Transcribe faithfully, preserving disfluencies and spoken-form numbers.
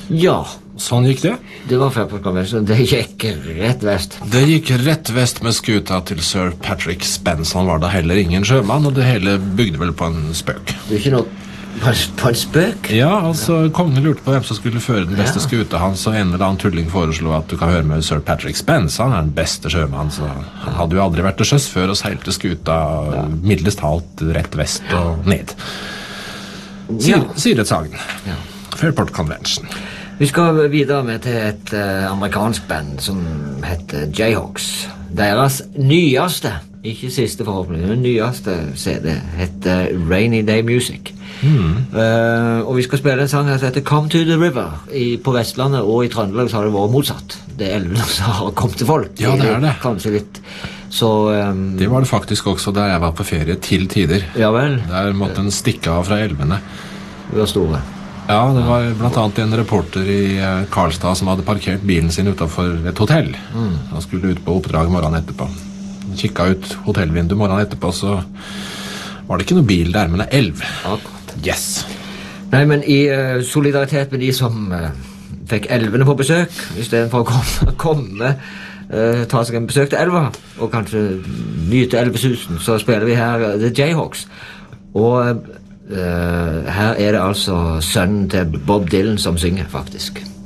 Ja, Sånn gikk det. det var Fairport Convention. Det gikk rett vest. Det gikk rett vest med skuta til sir Patrick Spence. Han var da heller ingen sjømann, og det hele bygde vel på en spøk. Det er ikke noe på en, på en spøk. Ja, altså, kongen lurte på hvem som skulle føre den beste Ja. skuta hans, og en eller annen tulling foreslo at du kan høre med sir Patrick Spence. Han er den beste sjømann, så han hadde jo aldri vært til sjøs før og seilte skuta middels talt rett vest og ned. Sier, Ja. sier et sagen. Ja. Fairport Convention. Vi skal videre med til et uh, amerikansk band som heter Jayhawks. Deres nyeste, ikke siste forhåpentlig, men nyeste C D heter Rainy Day Music. Mm. Uh, og vi skal spille en sang her som heter Come to the River. I, på Vestlandet og i Trøndelag så har det vært motsatt. Det er elvene som har kommet til folk. Ja, det er det. Kanskje litt. Så um, Det var det faktisk også da jeg var på ferie til tider. ja vel, Der måtte en stikke av fra elvene. vi var store. Ja, det var blant annet en reporter i eh, Karlstad som hadde parkert bilen sin utenfor et hotell. Han skulle ut på oppdrag morgenen etterpå. Han kikket ut hotellvinduet morgenen etterpå, så var det ikke noe bil der, men en elv. Akkurat. Yes. Nei, men i uh, solidaritet med de som uh, fikk elvene på besøk, i stedet for å komme, komme uh, ta seg en besøk til elva, og kanskje nyte elvesusen, så spiller vi her uh, The Jayhawks. Og uh, her er det altså sønnen til Bob Dylan som synger, faktisk.